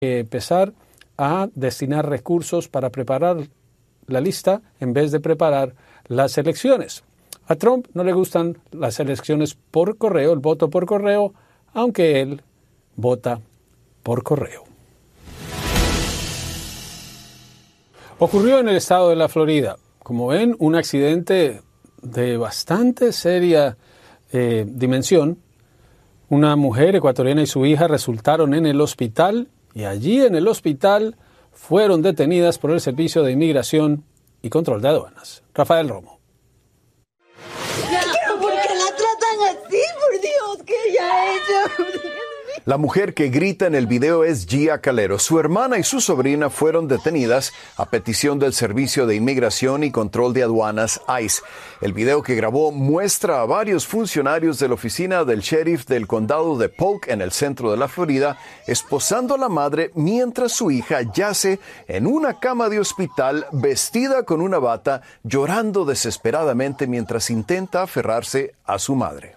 empezar a destinar recursos para preparar la lista en vez de preparar las elecciones. A Trump no le gustan las elecciones por correo, el voto por correo, aunque él vota por correo. Ocurrió en el estado de la Florida. Como ven, un accidente de bastante seria dimensión. Una mujer ecuatoriana y su hija resultaron en el hospital y allí en el hospital fueron detenidas por el Servicio de Inmigración y Control de Aduanas. Rafael Romo. ¿Pero por qué la tratan así? Por Dios, ¿qué ella ha hecho? La mujer que grita en el video es Gia Calero. Su hermana y su sobrina fueron detenidas a petición del Servicio de Inmigración y Control de Aduanas, ICE. El video que grabó muestra a varios funcionarios de la oficina del sheriff del condado de Polk en el centro de la Florida esposando a la madre mientras su hija yace en una cama de hospital vestida con una bata, llorando desesperadamente mientras intenta aferrarse a su madre.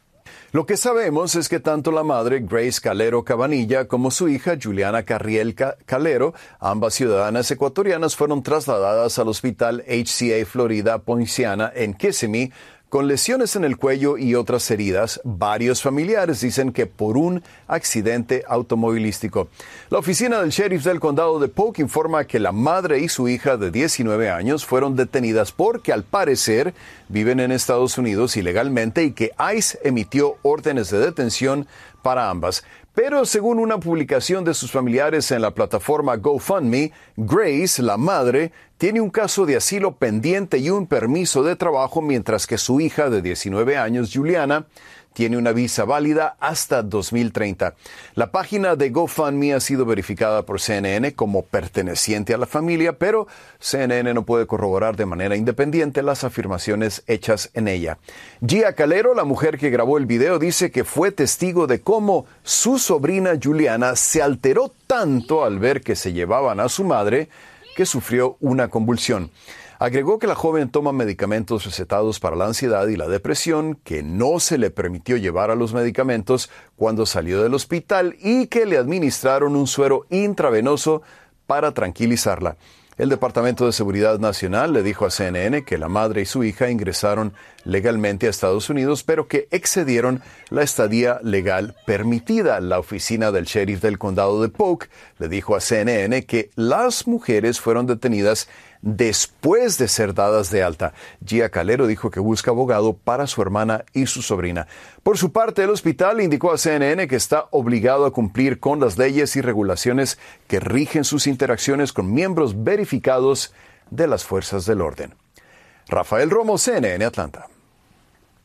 Lo que sabemos es que tanto la madre, Grace Calero Cabanilla, como su hija, Juliana Carriel Calero, ambas ciudadanas ecuatorianas, fueron trasladadas al hospital HCA Florida Poinciana en Kissimmee con lesiones en el cuello y otras heridas. Varios familiares dicen que por un accidente automovilístico. La oficina del sheriff del condado de Polk informa que la madre y su hija de 19 años fueron detenidas porque al parecer viven en Estados Unidos ilegalmente y que ICE emitió órdenes de detención para ambas. Pero según una publicación de sus familiares en la plataforma GoFundMe, Grace, la madre, tiene un caso de asilo pendiente y un permiso de trabajo, mientras que su hija de 19 años, Juliana, tiene una visa válida hasta 2030. La página de GoFundMe ha sido verificada por CNN como perteneciente a la familia, pero CNN no puede corroborar de manera independiente las afirmaciones hechas en ella. Gia Calero, la mujer que grabó el video, dice que fue testigo de cómo su sobrina Juliana se alteró tanto al ver que se llevaban a su madre que sufrió una convulsión. Agregó que la joven toma medicamentos recetados para la ansiedad y la depresión, que no se le permitió llevar a los medicamentos cuando salió del hospital y que le administraron un suero intravenoso para tranquilizarla. El Departamento de Seguridad Nacional le dijo a CNN que la madre y su hija ingresaron legalmente a Estados Unidos, pero que excedieron la estadía legal permitida. La oficina del sheriff del condado de Polk le dijo a CNN que las mujeres fueron detenidas después de ser dadas de alta. Gia Calero dijo que busca abogado para su hermana y su sobrina. Por su parte, el hospital indicó a CNN que está obligado a cumplir con las leyes y regulaciones que rigen sus interacciones con miembros verificados de las fuerzas del orden. Rafael Romo, CNN, Atlanta.